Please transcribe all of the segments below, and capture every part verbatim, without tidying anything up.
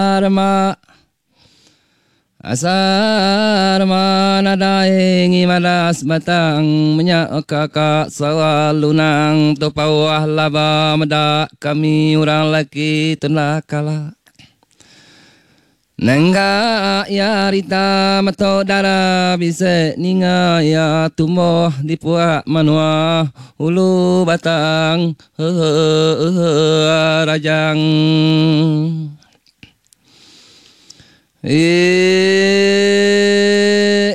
Dharma Asarma nadaing imadas batang menyak kakak sawalunang tupawah laba meda kami orang laki tenlah kala nengga ya rita mato dara bisa ninga ya tumbuh di puak manua ulu batang he he he rajang Eh,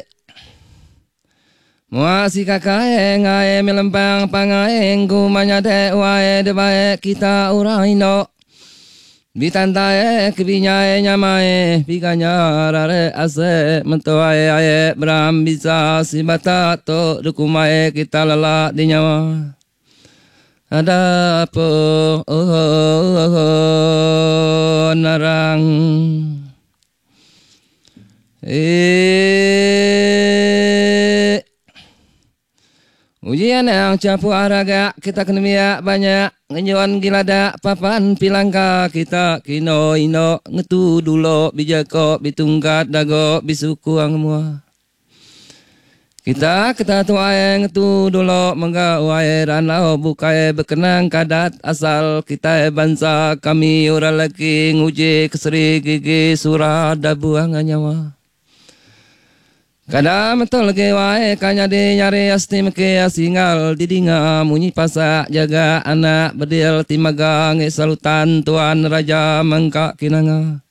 muasi kakaeng ae melempang pangaeng kumanya de wae de bae kita orang Indo bitantae kebinyae nyamae biganya rare ase mentoae ae bram bisa sibata to dukumae kita lala di nyawa ada apa oh, oh, oh, oh, narang Eh, ujian yang capu araga kita kenemia banyak ngenyuan gilada papan pilangka kita kino ino ngetu dulo bijako bitungkat dago bisuku angmua kita kita tuae ngetu dulo mengga wae ranau bukae bekenang kadat asal kita bangsa kami ora lagi nguji keseri gigi surah dabuang nyawa kadang betul ke wae kanya de nyari asti meke asingal didinga munyi pasak jaga anak bedil timagang salutan tuan raja mangka kinanga